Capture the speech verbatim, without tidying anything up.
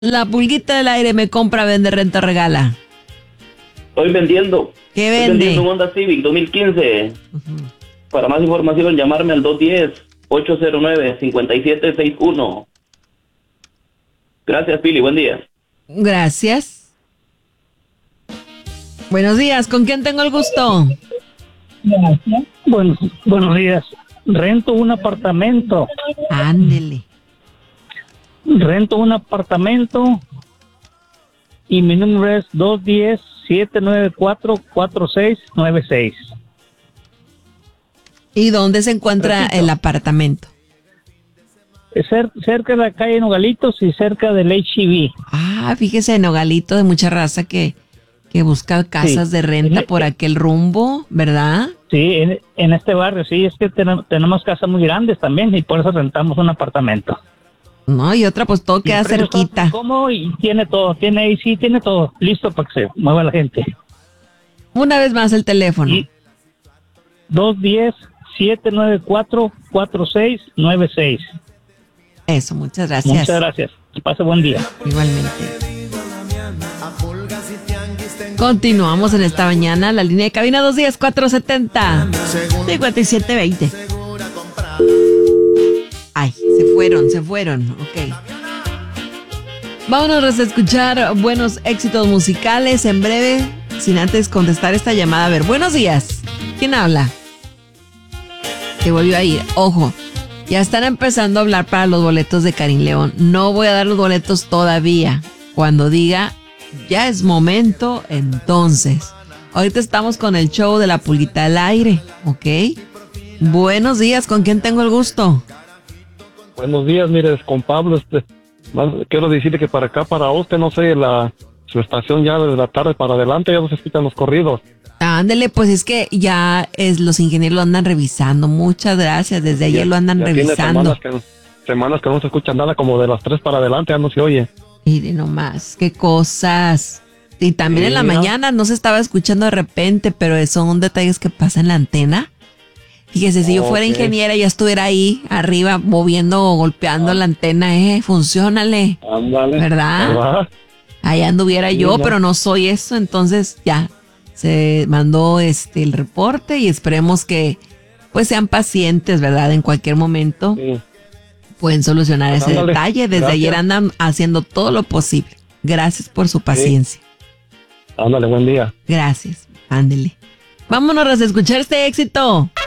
La pulguita del aire me compra, vende, renta, regala. Estoy vendiendo. ¿Qué Estoy vende? vendiendo un Honda Civic dos mil quince. Uh-huh. Para más información, llamarme al dos uno cero, ocho cero nueve, cinco siete seis uno. Gracias, Pili. Buen día. Gracias. Buenos días. ¿Con quién tengo el gusto? Gracias. Bueno, buenos días. Rento un apartamento. Ándele. Rento un apartamento y mi número es dos uno cero, siete nueve cuatro, cuatro seis nueve seis. ¿Y dónde se encuentra Repito. el apartamento? Es cer- cerca de la calle Nogalitos y cerca del H E B. Ah, fíjese, Nogalito, de mucha raza que, que busca casas Sí. de renta En- por aquel rumbo, ¿verdad? Sí, en, en este barrio, sí, es que ten- tenemos casas muy grandes también y por eso rentamos un apartamento. No, y otra, pues todo Y queda el precio está cerquita. cómodo y tiene todo, tiene ahí sí, tiene todo, listo para que se mueva la gente. Una vez más el teléfono. Y dos uno cero, siete nueve cuatro, cuatro seis nueve seis. Eso, muchas gracias. Muchas gracias. Que pase buen día. Igualmente. Continuamos en esta mañana. La línea de cabina dos uno cero, cuatro siete cero, cinco siete dos cero. Ay, se fueron, se fueron. Ok. Vámonos a escuchar buenos éxitos musicales en breve, sin antes contestar esta llamada. A ver, buenos días. ¿Quién habla? Se volvió a ir. Ojo, ya están empezando a hablar para los boletos de Karim León. No voy a dar los boletos todavía. Cuando diga, ya es momento, entonces. Ahorita estamos con el show de la pulguita al aire, ¿ok? Buenos días, ¿con quién tengo el gusto? Buenos días, mire, con Pablo, este, más- quiero decirle que para acá, para usted, no sé, la su estación ya desde la tarde para adelante ya no se escuchan los corridos. Ándele, pues es que ya es, los ingenieros lo andan revisando. Muchas gracias, desde ayer Ya- lo andan ya tiene revisando. Semanas que, semanas que no se escucha nada, como de las tres para adelante ya no se oye. Mire nomás, qué cosas. Y también Sí, en la mira. mañana no se estaba escuchando de repente, pero son detalles que pasan en la antena. Fíjese, si yo fuera Ok. ingeniera ya estuviera ahí arriba moviendo o golpeando la antena, eh, funciónale, Ándale. ¿verdad? ¿Verdad? Ahí anduviera Sí, yo, no. pero no soy eso, entonces ya se mandó este el reporte y esperemos que pues sean pacientes, ¿verdad? En cualquier momento Sí. pueden solucionar Pues ese ándale, detalle. Desde gracias. ayer andan haciendo todo lo posible. Gracias por su paciencia. Ándale, buen día. Gracias. Ándele. Vámonos a escuchar este éxito.